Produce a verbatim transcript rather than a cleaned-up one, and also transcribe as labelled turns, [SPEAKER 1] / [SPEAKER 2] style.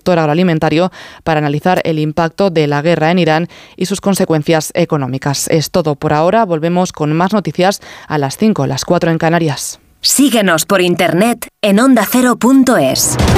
[SPEAKER 1] sector agroalimentario para analizar el impacto de la guerra en Irán y sus consecuencias económicas. Es todo por ahora. Volvemos con más noticias a las cinco, las cuatro en Canarias.
[SPEAKER 2] Síguenos por internet en onda cero punto es.